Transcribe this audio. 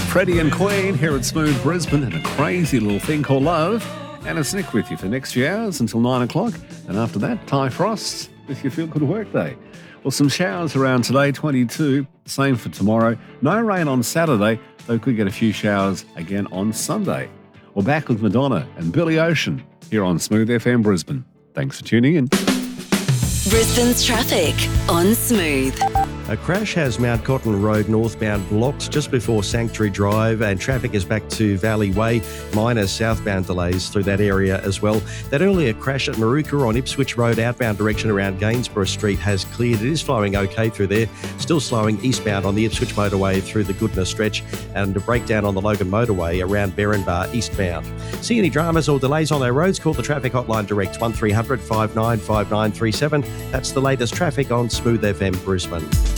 Freddie and Queen here at Smooth Brisbane and a crazy little thing called love. And it's Nick with you for the next few hours until 9 o'clock. And after that, Ty Frost with your Feel Good Work Day. Well, some showers around today, 22. Same for tomorrow. No rain on Saturday, though we could get a few showers again on Sunday. We're back with Madonna and Billy Ocean here on Smooth FM Brisbane. Thanks for tuning in. Brisbane's traffic on Smooth. A crash has Mount Cotton Road northbound blocked just before Sanctuary Drive, and traffic is back to Valley Way. Minor southbound delays through that area as well. That earlier crash at Maruka on Ipswich Road outbound direction around Gainsborough Street has cleared. It is flowing okay through there. Still slowing eastbound on the Ipswich motorway through the Goodness stretch, and a breakdown on the Logan motorway around Berrinbar eastbound. See any dramas or delays on our roads? Call the traffic hotline direct 1300 595937. That's the latest traffic on Smooth FM Brisbane.